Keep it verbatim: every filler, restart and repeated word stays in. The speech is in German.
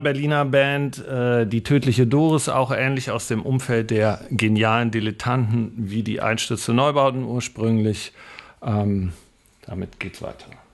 Berliner Band, äh, die Tödliche Doris, auch ähnlich aus dem Umfeld der genialen Dilettanten wie die Einstürze Neubauten ursprünglich. Ähm, damit geht's weiter.